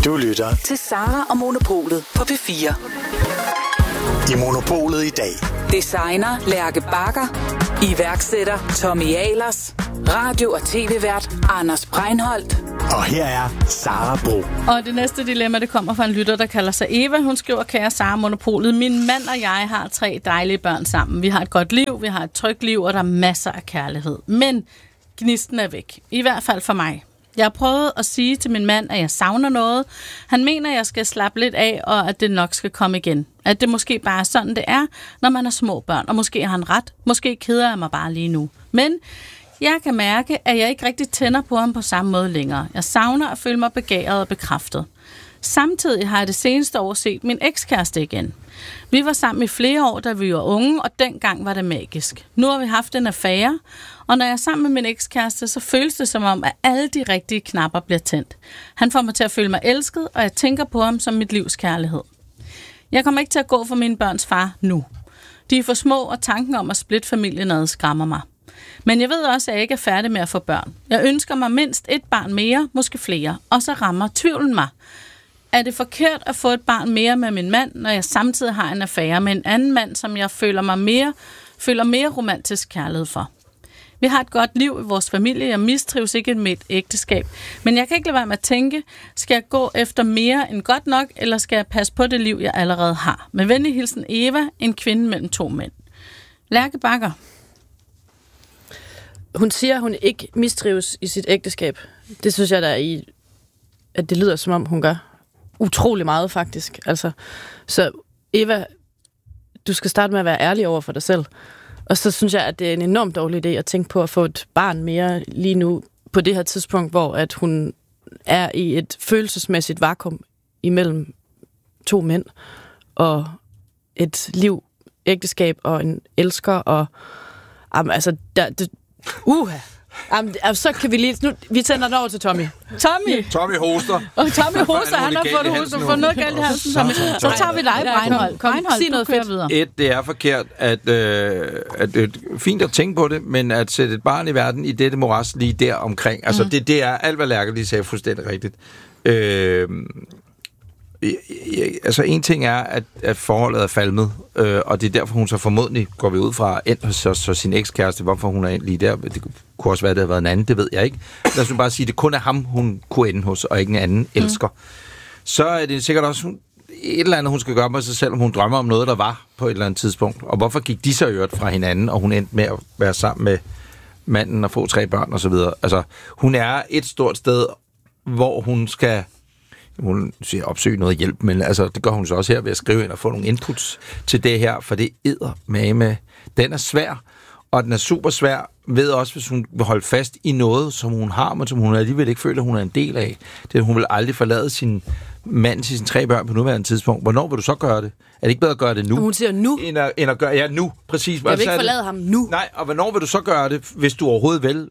Du lytter til Sara og Monopolet på P4. I Monopolet i dag. Designer Lærke Bagger. Iværksætter Tommy Ahlers. Radio- og tv-vært Anders Breinholt. Og her er Sara Bro. Og det næste dilemma, det kommer fra en lytter, der kalder sig Eva. Hun skriver, kære Sara Monopolet, min mand og jeg har 3 dejlige børn sammen. Vi har et godt liv, vi har et trygt liv, og der er masser af kærlighed. Men gnisten er væk. I hvert fald for mig. Jeg har prøvet at sige til min mand, at jeg savner noget. Han mener, at jeg skal slappe lidt af, og at det nok skal komme igen. At det måske bare er sådan, det er, når man har små børn. Og måske har han ret. Måske keder jeg mig bare lige nu. Men jeg kan mærke, at jeg ikke rigtig tænder på ham på samme måde længere. Jeg savner at føle mig begæret og bekræftet. Samtidig har jeg det seneste år set min ekskæreste igen. Vi var sammen i flere år, da vi var unge, og dengang var det magisk. Nu har vi haft en affære, og når jeg er sammen med min ekskæreste, så føles det som om, at alle de rigtige knapper bliver tændt. Han får mig til at føle mig elsket, og jeg tænker på ham som mit livs kærlighed. Jeg kommer ikke til at gå for mine børns far nu. De er for små, og tanken om at splitte familien ad skræmmer mig. Men jeg ved også, at jeg ikke er færdig med at få børn. Jeg ønsker mig mindst 1 barn mere, måske flere, og så rammer tvivlen mig. Er det forkert at få et barn mere med min mand, når jeg samtidig har en affære med en anden mand, som jeg føler mere romantisk kærlighed for? Vi har et godt liv i vores familie, jeg mistrives ikke med et ægteskab. Men jeg kan ikke lade være med at tænke, skal jeg gå efter mere end godt nok, eller skal jeg passe på det liv, jeg allerede har? Med venlig hilsen Eva, en kvinde mellem 2 mænd. Lærke Bagger. Hun siger, at hun ikke mistrives i sit ægteskab. Det synes jeg, at det lyder, som om hun gør utrolig meget, faktisk. Altså, så Eva, du skal starte med at være ærlig over for dig selv. Og så synes jeg, at det er en enormt dårlig idé at tænke på at få et barn mere lige nu, på det her tidspunkt, hvor at hun er i et følelsesmæssigt vakuum imellem 2 mænd, og et liv, ægteskab og en elsker, og altså, så kan vi lige... Nu, vi sender den over til Tommy. Tommy hoster. Og Tommy hoster, han har fået hoster for noget galt i halsen, Tommy. Så tager vi dig, Breinholt. Sig noget fedt videre. Det er forkert, at det er fint at tænke på det, men at sætte et barn i verden i dette moras lige der omkring. Altså, det er alt, hvad Lærke lige sagde fuldstændig rigtigt. Altså, en ting er, at forholdet er falmet, og det er derfor, hun så formodentlig, går vi ud fra, endt hos sin ekskæreste, hvorfor hun er lige der. Det kunne også være, det havde været en anden, det ved jeg ikke. Lad os bare sige, at det kun er ham, hun kunne ende hos, og ikke en anden elsker. Så er det sikkert også et eller andet, hun skal gøre med sig selv, om hun drømmer om noget, der var på et eller andet tidspunkt. Og hvorfor gik de så i øvrigt fra hinanden, og hun endte med at være sammen med manden og få 3 børn og så videre. Altså, hun er et stort sted, hvor hun skal... Hun siger opsøge noget hjælp, men altså, det gør hun så også her ved at skrive ind og få nogle inputs til det her, for det med. Den er svær, og den er super svær, ved også, hvis hun vil holde fast i noget, som hun har, men som hun alligevel ikke føler, hun er en del af. Det, hun vil aldrig forlade sin mand til sine 3 børn på nuværende tidspunkt. Hvornår vil du så gøre det? Er det ikke bedre at gøre det nu? Hun siger nu. End at gøre, ja, nu, præcis. Jeg vil ikke forlade ham nu. Nej, og hvornår vil du så gøre det, hvis du overhovedet vil?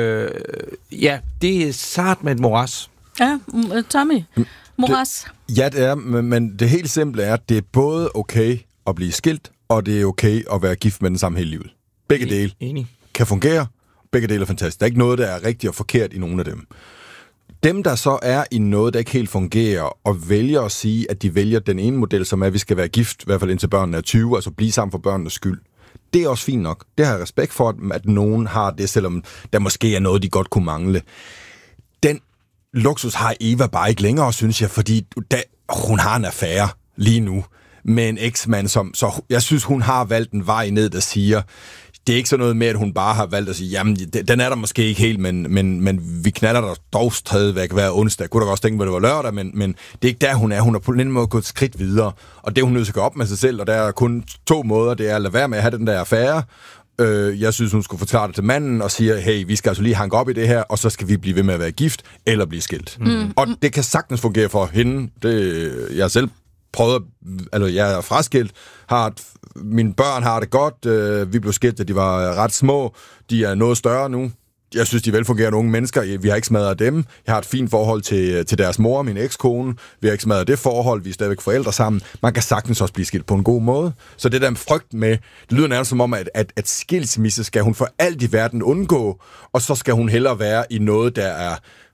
Ja, det er sart med et moras. Ja, Tommy. Moras. Ja, det er, men det helt simple er, at det er både okay at blive skilt, og det er okay at være gift med den samme hele livet. Begge dele kan fungere. Begge dele er fantastisk. Der er ikke noget, der er rigtigt og forkert i nogen af dem. Dem, der så er i noget, der ikke helt fungerer, og vælger at sige, at de vælger den ene model, som er, at vi skal være gift, i hvert fald indtil børnene er 20, altså blive sammen for børnenes skyld. Det er også fint nok. Det har jeg respekt for, at nogen har det, selvom der måske er noget, de godt kunne mangle. Den luksus har Eva bare ikke længere, synes jeg, fordi hun har en affære lige nu med en eksmand, så jeg synes, hun har valgt en vej ned, der siger, det er ikke sådan noget med, at hun bare har valgt at sige, jamen, den er der måske ikke helt, men vi knaller der dog stadigvæk hver onsdag. Kunne da også tænke, at det var lørdag, men det er ikke der, hun er. Hun har på en måde gået et skridt videre, og det er hun nødt til at gå op med sig selv, og der er kun 2 måder. Det er at lade være med at have den der affære. Jeg synes, hun skulle forklare det til manden og sige, hey, vi skal altså lige hanke op i det her, og så skal vi blive ved med at være gift, eller blive skilt. Og det kan sagtens fungere for hende. Jeg selv prøvet, altså jeg er fraskilt, mine børn har det godt, vi blev skilt, da de var ret små, de er noget større nu. Jeg synes, de er velfungerende unge mennesker. Vi har ikke smadret dem. Jeg har et fint forhold til deres mor, min ekskone. Vi har ikke smadret det forhold. Vi er stadigvæk forældre sammen. Man kan sagtens også blive skilt på en god måde. Så det der med frygt med, det lyder nærmest som om, at skilsmisse skal hun for alt i verden undgå, og så skal hun hellere være i noget, der er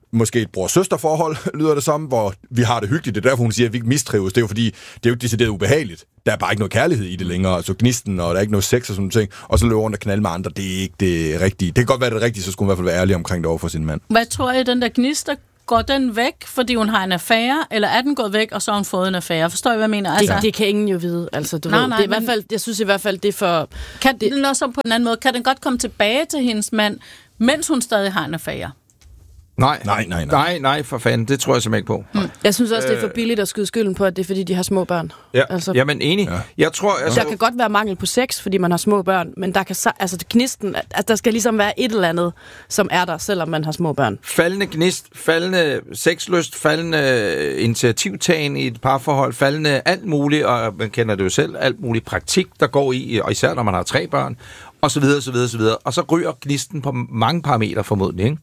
måske et bror-søster-forhold, lyder det som, hvor vi har det hyggeligt. Det er derfor, hun siger, at vi ikke mistrives. Det er jo fordi, det er jo ikke decideret ubehageligt. Der er bare ikke noget kærlighed i det længere. Altså gnisten, og der er ikke noget sex og sådan noget. Og så løber rundt og knalde med andre. Det er ikke det rigtige. Det kan godt være det rigtige, så skulle hun i hvert fald være ærlig omkring det over for sin mand. Hvad tror I, den der gnister, går den væk, fordi hun har en affære, eller er den gået væk, og så har hun fået en affære? Forstår I, hvad jeg mener? Altså, det kan ingen jo vide. Altså, det er i hvert fald, jeg synes i hvert fald, det er for... Kan den også på en anden måde, kan den godt komme tilbage til hendes mand, mens hun stadig har en affære? Nej, for fanden. Det tror jeg simpelthen ikke på. Jeg synes også, det er for billigt at skyde skylden på, at det er, fordi de har små børn. Ja, altså, jamen enig. Ja. Jeg tror, der kan godt være mangel på sex, fordi man har små børn, men der kan gnisten, at der skal ligesom være et eller andet, som er der, selvom man har små børn. Faldende gnist, faldende sexlyst, faldende initiativtagen i et parforhold, faldende alt muligt, og man kender det jo selv, alt muligt praktik, der går i, og især når man har 3 børn, og så videre, så videre, så videre. Og så ryger gnisten på mange parametre formodentlig, ikke?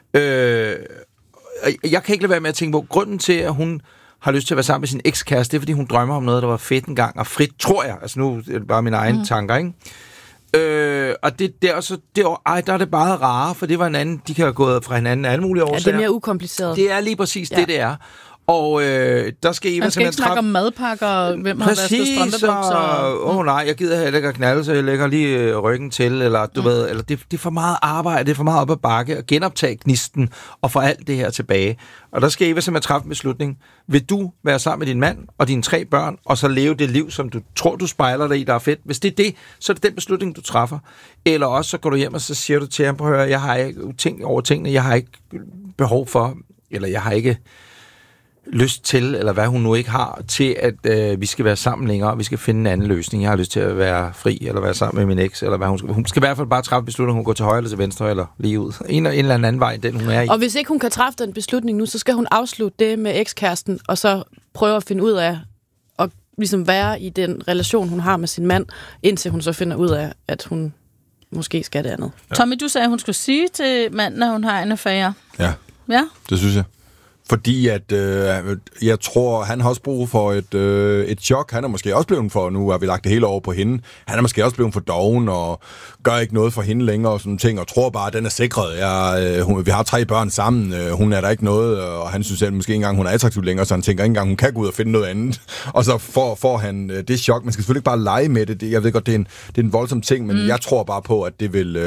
Jeg kan ikke lade være med at tænke på, grunden til, at hun har lyst til at være sammen med sin ekskæreste, det er, fordi hun drømmer om noget, der var fedt engang, og frit, tror jeg. Altså nu er det bare mine egne tanker, ikke? Og der er det bare rare, for det var en anden, de kan have gået fra hinanden alle mulige årsager. Ja, det er mere ukompliceret. Det er lige præcis det er. Og der skal Eva... Man skal ikke snakke om madpakker, hvem har vasket strømpebukser. Nej, jeg gider heller ikke at knalde, så jeg lægger lige ryggen til, eller du ved, eller det er for meget arbejde, det er for meget op ad bakke, at genoptage gnisten, og få alt det her tilbage. Og der skal Eva simpelthen træffe en beslutning. Vil du være sammen med din mand og dine 3 børn, og så leve det liv, som du tror, du spejler dig i, der er fedt? Hvis det er det, så er det den beslutning, du træffer. Eller også så går du hjem, og så siger du til ham, prøv at høre, jeg har ikke tænkt over tingene, jeg har ikke behov for, eller jeg har ikke lyst til, eller hvad hun nu ikke har, til at vi skal være sammen længere, og vi skal finde en anden løsning. Jeg har lyst til at være fri, eller være sammen med min eks, eller hvad hun skal i hvert fald bare træffe beslutning, hun går til højre eller til venstre, eller lige ud. En eller anden vej, den hun er i. Og hvis ikke hun kan træffe den beslutning nu, så skal hun afslutte det med ekskæresten, og så prøve at finde ud af, at ligesom være i den relation, hun har med sin mand, indtil hun så finder ud af, at hun måske skal det andet. Ja. Tommy, du sagde, at hun skulle sige til manden, at hun har en affære. Ja, det synes jeg. Fordi at jeg tror, han har også brug for et chok. Han er måske også blevet for, nu har vi lagt det hele over på hende, han er måske også blevet for doven og gør ikke noget for hende længere og sådan ting, og tror bare, at den er sikret. Vi har 3 børn sammen, hun er der ikke noget, og han synes selv måske ikke engang, hun er attraktiv længere, så han tænker ikke engang, hun kan gå ud og finde noget andet. Og så får han det chok. Man skal selvfølgelig ikke bare lege med det. Jeg ved godt, det er en voldsom ting, men jeg tror bare på, at det vil...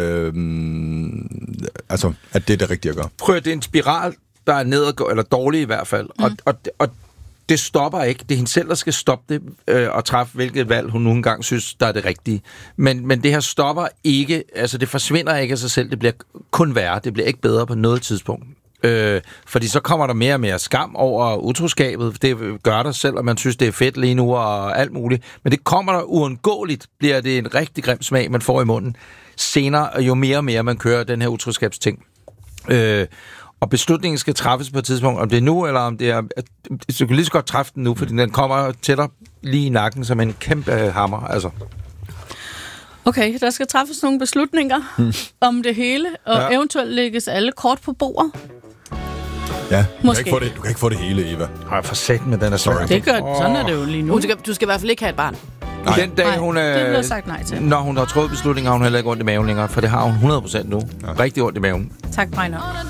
at det er det rigtige at gøre. Prøv at det er en spiral, der er nedadgående, eller dårlig i hvert fald. Og det stopper ikke. Det er hende selv, der skal stoppe det, og træffe hvilket valg, hun nu engang synes, der er det rigtige. Men det her stopper ikke, altså det forsvinder ikke af sig selv, det bliver kun værre, det bliver ikke bedre på noget tidspunkt. Fordi så kommer der mere og mere skam over utroskabet, det gør der selv, og man synes, det er fedt lige nu, og alt muligt. Men det kommer der uundgåeligt, bliver det en rigtig grim smag, man får i munden. Senere, jo mere og mere man kører den her utroskabsting. Og beslutningen skal træffes på et tidspunkt, om det er nu, eller om det er... Så kan lige så godt træffe den nu, fordi den kommer tættere lige i nakken som en kæmpe hammer, altså. Okay, der skal træffes nogle beslutninger om det hele, og eventuelt lægges alle kort på bordet. Ja, du kan ikke få det hele, Eva. Nej, for satan med den er sorry. Det gør sådan er det jo lige nu. Du skal i hvert fald ikke have et barn. Nej. Den dag, hun det bliver sagt nej til. Når hun har truffet beslutninger, har hun heller ikke ondt i maven længere, for det har hun 100% nu. Ja. Rigtig ondt i maven. Tak, Brejner.